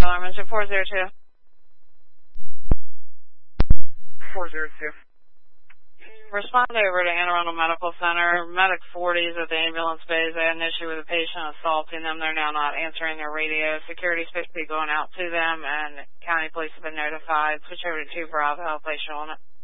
alarm engine 402. 402. Respond over to Anne Arundel Medical Center. Medic 40s at the ambulance bays. They had an issue with a patient assaulting them. They're now not answering their radio. Security's supposed to be going out to them, and county police have been notified. Switch over to 2 Bravo. I'll place you on it.